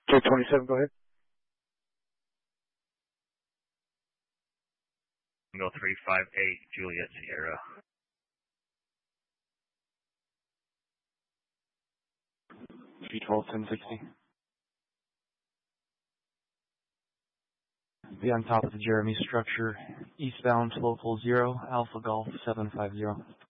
K27, go ahead. Tango 358, Juliet Sierra. V12 1060. Be on top of the Jeremy structure, eastbound local 0, Alpha Golf 750.